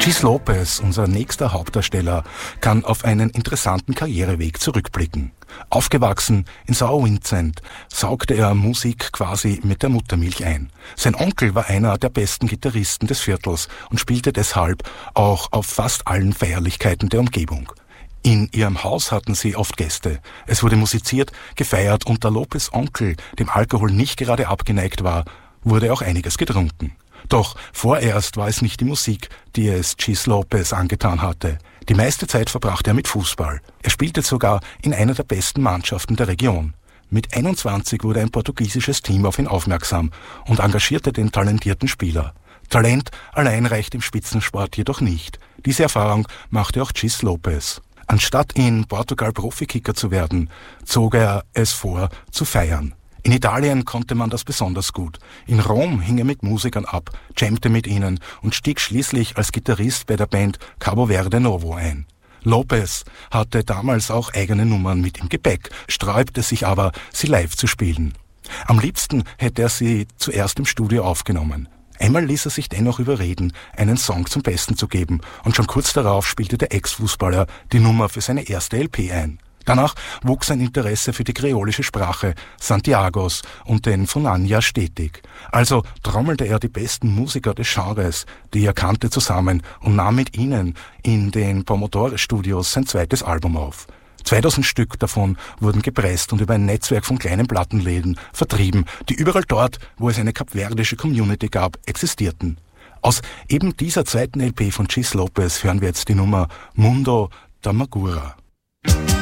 Chis Lopez, unser nächster Hauptdarsteller, kann auf einen interessanten Karriereweg zurückblicken. Aufgewachsen in Sauerwind saugte er Musik quasi mit der Muttermilch ein. Sein Onkel war einer der besten Gitarristen des Viertels und spielte deshalb auch auf fast allen Feierlichkeiten der Umgebung. In ihrem Haus hatten sie oft Gäste. Es wurde musiziert, gefeiert und da Lopez' Onkel dem Alkohol nicht gerade abgeneigt war, wurde auch einiges getrunken. Doch vorerst war es nicht die Musik, die es Chis Lopez angetan hatte. Die meiste Zeit verbrachte er mit Fußball. Er spielte sogar in einer der besten Mannschaften der Region. Mit 21 wurde ein portugiesisches Team auf ihn aufmerksam und engagierte den talentierten Spieler. Talent allein reicht im Spitzensport jedoch nicht. Diese Erfahrung machte auch Chis Lopez. Anstatt in Portugal Profikicker zu werden, zog er es vor, zu feiern. In Italien konnte man das besonders gut. In Rom hing er mit Musikern ab, jammte mit ihnen und stieg schließlich als Gitarrist bei der Band Cabo Verde Novo ein. Lopez hatte damals auch eigene Nummern mit im Gepäck, sträubte sich aber, sie live zu spielen. Am liebsten hätte er sie zuerst im Studio aufgenommen. Einmal ließ er sich dennoch überreden, einen Song zum Besten zu geben und schon kurz darauf spielte der Ex-Fußballer die Nummer für seine erste LP ein. Danach wuchs sein Interesse für die kreolische Sprache Santiagos und den Funanya stetig. Also trommelte er die besten Musiker des Genres, die er kannte, zusammen und nahm mit ihnen in den Pomodoro Studios sein zweites Album auf. 2000 Stück davon wurden gepresst und über ein Netzwerk von kleinen Plattenläden vertrieben, die überall dort, wo es eine kapverdische Community gab, existierten. Aus eben dieser zweiten LP von Chis Lopez hören wir jetzt die Nummer Mundo da Magura.